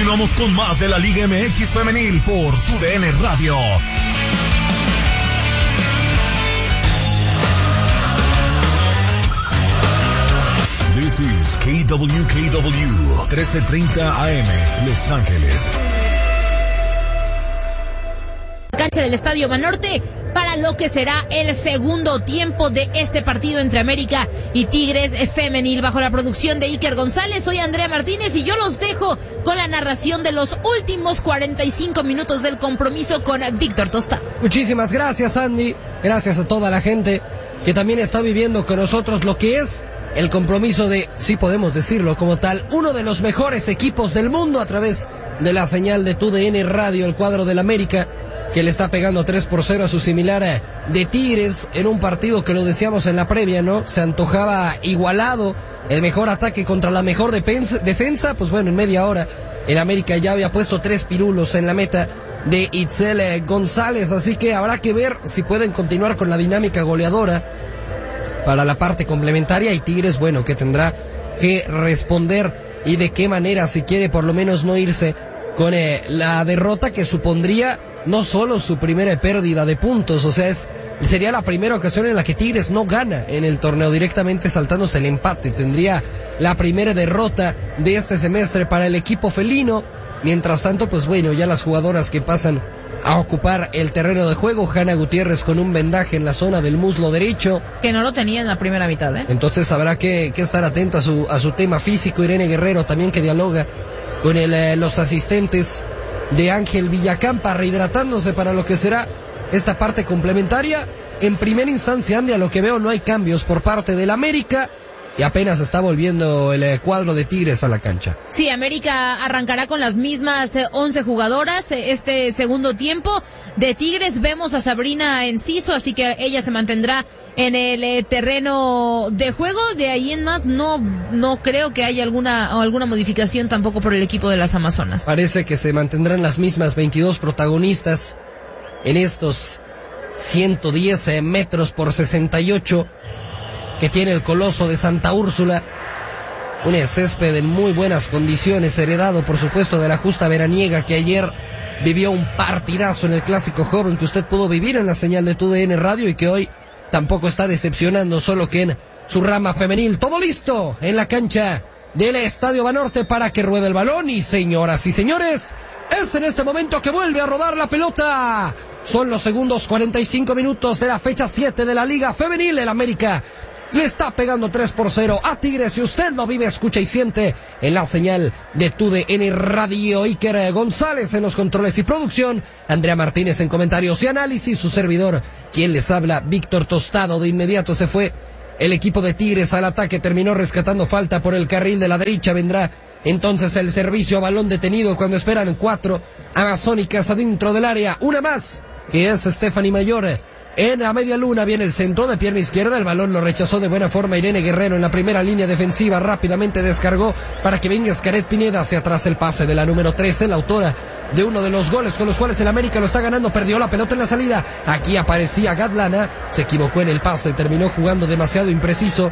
Continuamos con más de la Liga MX Femenil por TUDN Radio. This is KWKW 1330 AM, Los Ángeles. Cancha del Estadio Banorte para lo que será el segundo tiempo de este partido entre América y Tigres Femenil, bajo la producción de Iker González. Soy Andrea Martínez y yo los dejo con la narración de los últimos 45 minutos del compromiso con Víctor Tostado. Muchísimas gracias, Andy. Gracias a toda la gente que también está viviendo con nosotros lo que es el compromiso de, sí podemos decirlo como tal, uno de los mejores equipos del mundo a través de la señal de TUDN Radio, el cuadro del América, que le está pegando 3-0 a su similar de Tigres en un partido que lo decíamos en la previa, ¿no? Se antojaba igualado, el mejor ataque contra la mejor defensa, pues bueno, en media hora el América ya había puesto 3 pirulos en la meta de Itzel González, así que habrá que ver si pueden continuar con la dinámica goleadora para la parte complementaria, y Tigres, bueno, que tendrá que responder y de qué manera, si quiere por lo menos no irse con la derrota que supondría no solo su primera pérdida de puntos, o sea, sería la primera ocasión en la que Tigres no gana en el torneo, directamente saltándose el empate. Tendría la primera derrota de este semestre para el equipo felino. Mientras tanto, pues bueno, ya las jugadoras que pasan a ocupar el terreno de juego, Hanna Gutiérrez con un vendaje en la zona del muslo derecho, que no lo tenía en la primera mitad, Entonces habrá que estar atento a su tema físico. Irene Guerrero también, que dialoga con los asistentes de Ángel Villacampa, rehidratándose para lo que será esta parte complementaria. En primera instancia, Andy, a lo que veo no hay cambios por parte del América y apenas está volviendo el cuadro de Tigres a la cancha. Sí, América arrancará con las mismas 11 jugadoras este segundo tiempo. De Tigres vemos a Sabrina Enciso, así que ella se mantendrá en el terreno de juego. De ahí en más no creo que haya alguna modificación tampoco por el equipo de las Amazonas. Parece que se mantendrán las mismas 22 protagonistas en estos 110 metros por 68 que tiene el Coloso de Santa Úrsula. Un césped en muy buenas condiciones, heredado por supuesto de la justa veraniega que ayer vivió un partidazo en el Clásico Joven que usted pudo vivir en la señal de TUDN Radio y que hoy tampoco está decepcionando, solo que en su rama femenil. Todo listo en la cancha del Estadio Banorte para que ruede el balón y, señoras y señores, es en este momento que vuelve a rodar la pelota. Son los segundos 45 minutos de la fecha 7 de la Liga Femenil. El América le está pegando 3-0 a Tigres y usted lo vive, escucha y siente en la señal de TUDN Radio. Iker González en los controles y producción, Andrea Martínez en comentarios y análisis, su servidor, quien les habla, Víctor Tostado. De inmediato se fue el equipo de Tigres al ataque, terminó rescatando falta por el carril de la derecha. Vendrá entonces el servicio a balón detenido cuando esperan 4 amazónicas adentro del área. Una más, que es Stephanie Mayor. En la media luna viene el centro de pierna izquierda, el balón lo rechazó de buena forma Irene Guerrero en la primera línea defensiva, rápidamente descargó para que venga Scaret Pineda hacia atrás, el pase de la número 13, la autora de uno de los goles con los cuales el América lo está ganando, perdió la pelota en la salida, aquí aparecía Gatlana, se equivocó en el pase, terminó jugando demasiado impreciso.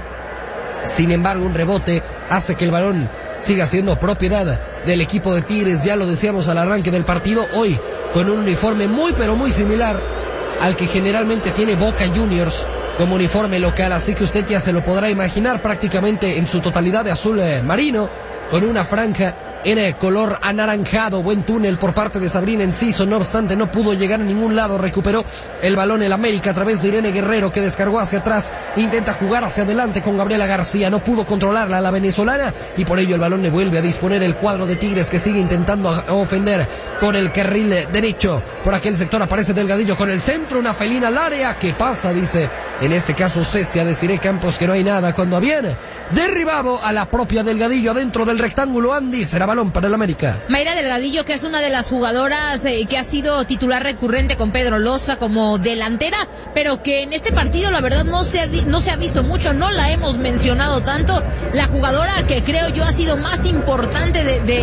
Sin embargo, un rebote hace que el balón siga siendo propiedad del equipo de Tigres. Ya lo decíamos al arranque del partido, hoy con un uniforme muy pero muy similar al que generalmente tiene Boca Juniors como uniforme local, así que usted ya se lo podrá imaginar, prácticamente en su totalidad de azul marino, con una franja en color anaranjado. Buen túnel por parte de Sabrina Enciso, no obstante no pudo llegar a ningún lado, recuperó el balón el América a través de Irene Guerrero, que descargó hacia atrás, intenta jugar hacia adelante con Gabriela García, no pudo controlarla la venezolana y por ello el balón le vuelve a disponer el cuadro de Tigres, que sigue intentando ofender por el carril derecho. Por aquel sector aparece Delgadillo con el centro, una felina al área, ¿qué pasa? Dice en este caso Cecia, Desiree Campos que no hay nada, cuando habían derribado a la propia Delgadillo dentro del rectángulo. Andy, será balón para el América. Mayra Delgadillo, que es una de las jugadoras que ha sido titular recurrente con Pedro Loza como delantera, pero que en este partido la verdad no se ha visto mucho, no la hemos mencionado tanto. La jugadora que creo yo ha sido más importante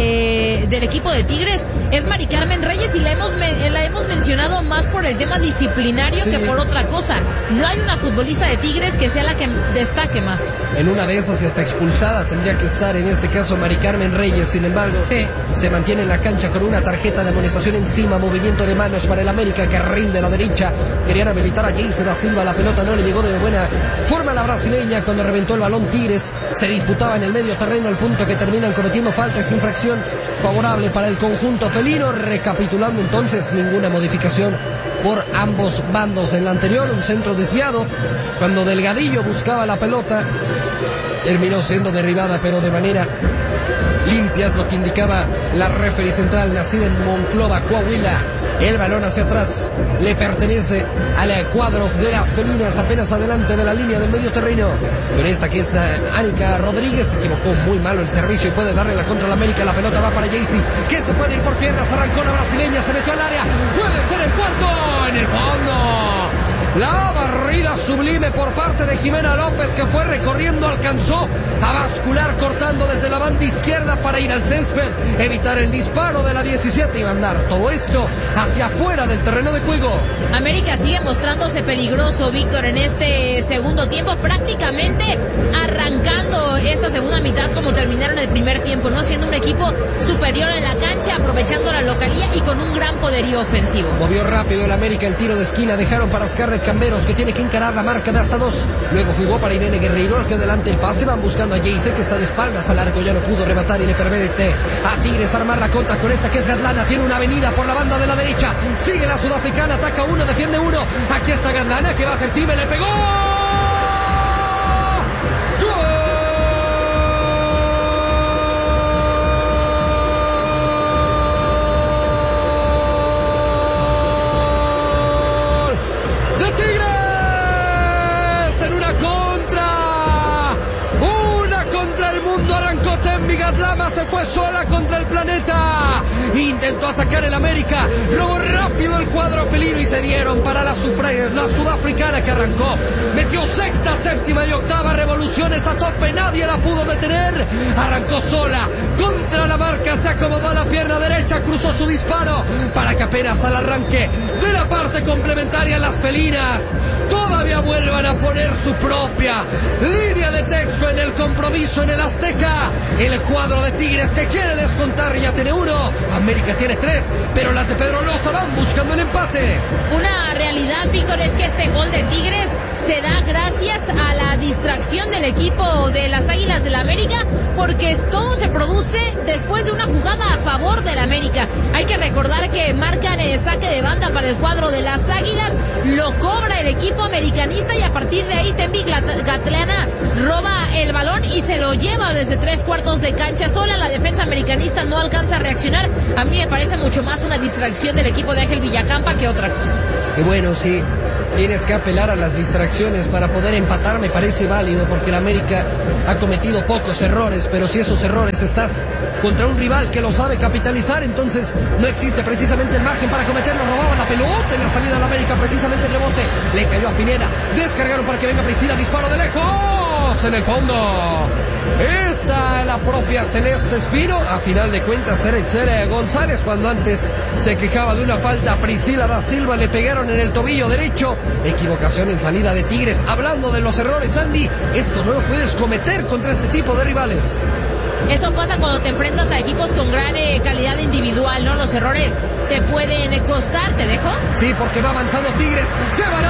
del equipo de Tigres es Mari Carmen Reyes, y la hemos mencionado más por el tema disciplinario que por otra cosa. No hay una futbolista de Tigres que sea la que destaque más. En una de esas y hasta expulsada tendría que estar, en este caso, Mari Carmen Reyes. Sin embargo, sí, se mantiene en la cancha con una tarjeta de amonestación encima, movimiento de manos para el América que rinde a la derecha. Querían habilitar a Jayce da Silva, la pelota no le llegó de buena forma a la brasileña cuando reventó el balón. Tigres se disputaba en el medio terreno, al punto que terminan cometiendo faltas, infracción favorable para el conjunto felino. Recapitulando entonces, ninguna modificación por ambos bandos. En la anterior, un centro desviado cuando Delgadillo buscaba la pelota, terminó siendo derribada pero de manera limpia, es lo que indicaba la referee central, nacida en Monclova, Coahuila. El balón hacia atrás le pertenece al cuadro de las felinas, apenas adelante de la línea del medio terreno. Pero esta que es Anica Rodríguez, se equivocó muy malo el servicio y puede darle la contra al América. La pelota va para Jayce, que se puede ir por piernas, arrancó la brasileña, se metió al área, puede ser el cuarto, en el fondo. La barrida sublime por parte de Jimena López, que fue recorriendo, alcanzó a bascular cortando desde la banda izquierda para ir al césped, evitar el disparo de la 17 y mandar todo esto hacia afuera del terreno de juego. América sigue mostrándose peligroso, Víctor, en este segundo tiempo, prácticamente arrancando esta segunda mitad como terminaron el primer tiempo, no siendo un equipo superior en la cancha, aprovechando la localía y con un gran poderío ofensivo. Movió rápido el América el tiro de esquina, dejaron para Scarlett Camberos, que tiene que encarar la marca de hasta 2. Luego jugó para Irene Guerreiro, hacia adelante el pase, van buscando a Jayce, que está de espaldas al arco, ya no pudo rematar y le permite a Tigres armar la contra con esta que es Gatlana. Tiene una avenida por la banda de la derecha, sigue la sudafricana, ataca uno, defiende uno, aquí está Gatlana, que va a ser Time, le pegó. Gatlama se fue sola contra el planeta, intentó atacar el América, robó rápido el cuadro felino y se dieron para la sudafricana, que arrancó, metió sexta, séptima y octava revoluciones a tope, nadie la pudo detener, arrancó sola contra la marca, se acomodó a la pierna derecha, cruzó su disparo para que apenas al arranque de la parte complementaria las felinas todavía vuelvan a poner su propia línea de texto en el compromiso en el Azteca. El cuadro de Tigres que quiere descontar ya tiene 1, América tiene 3, pero las de Pedro Loza van buscando el empate. Una realidad, Víctor, es que este gol de Tigres se da gracias a la distracción del equipo de las Águilas del América, porque todo se produce después de una jugada a favor del América. Hay que recordar que marcan el saque de banda para el cuadro de las Águilas, lo cobra el equipo americanista y a partir de ahí Tembi Gatlana roba el balón y se lo lleva desde 3/4 de cancha sola. La defensa americanista no alcanza a reaccionar. A mí me parece mucho más una distracción del equipo de Ángel Villacampa que otra cosa. Y bueno, sí, tienes que apelar a las distracciones para poder empatar, me parece válido, porque el América ha cometido pocos errores, pero si esos errores estás contra un rival que lo sabe capitalizar, entonces no existe precisamente el margen para cometerlo. Robaban la pelota en la salida del América, precisamente el rebote le cayó a Pineda, descargaron para que venga Priscila, disparo de lejos, en el fondo está la propia Celeste Espino. A final de cuentas era Itzel González, cuando antes se quejaba de una falta a Priscila da Silva, le pegaron en el tobillo derecho. Equivocación en salida de Tigres. Hablando de los errores, Andy, esto no lo puedes cometer contra este tipo de rivales. Eso pasa cuando te enfrentas a equipos con gran calidad individual, ¿no? Los errores te pueden costar, ¿te dejo? Sí, porque va avanzando Tigres, se van